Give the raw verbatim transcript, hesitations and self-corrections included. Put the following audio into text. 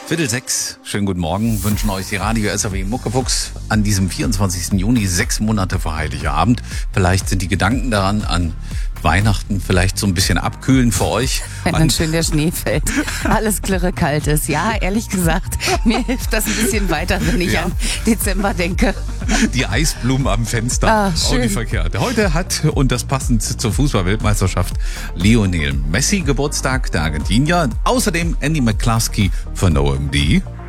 Viertel sechs, schönen guten Morgen, wünschen euch die Radio S A W Muckefuchs an diesem vierundzwanzigsten Juni, sechs Monate vor Heiligabend. Vielleicht sind die Gedanken daran an Weihnachten vielleicht so ein bisschen abkühlen für euch. Wenn dann schön der Schnee fällt, alles klirre kalt ist. Ja, ehrlich gesagt, mir hilft das ein bisschen weiter, wenn ich ja. an Dezember denke. Die Eisblumen am Fenster, Ah, auch schön. nicht verkehrt. Heute hat, und das passend zur Fußball-Weltmeisterschaft, Lionel Messi Geburtstag, der Argentinier. Außerdem Andy McCluskey von O M D.